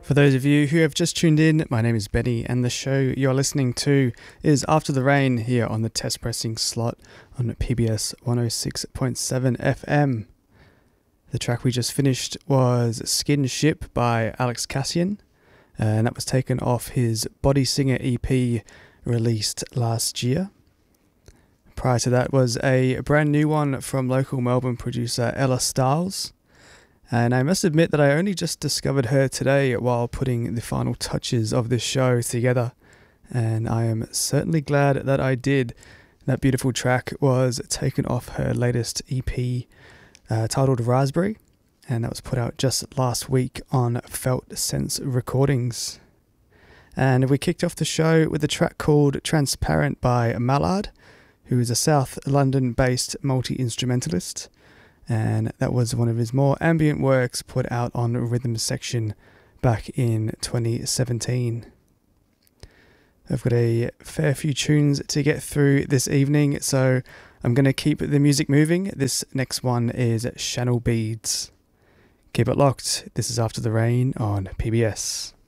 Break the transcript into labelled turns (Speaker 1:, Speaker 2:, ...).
Speaker 1: For those of you who have just tuned in, my name is Benny, and the show you're listening to is After the Rain here on the test pressing slot on PBS 106.7 FM. The track we just finished was Skin Ship by Alex Cassian, and that was taken off his Body Singer EP released last year. Prior to that was a brand new one from local Melbourne producer Ella Stiles. And I must admit that I only just discovered her today while putting the final touches of this show together. And I am certainly glad that I did. That beautiful track was taken off her latest EP titled Raspberry. And that was put out just last week on Felt Sense Recordings. And we kicked off the show with a track called Transparent by Mallard, who is a South London-based multi-instrumentalist. And that was one of his more ambient works put out on Rhythm Section back in 2017. I've got a fair few tunes to get through this evening, so I'm going to keep the music moving. This next one is Channel Beads. Keep it locked. This is After the Rain on PBS.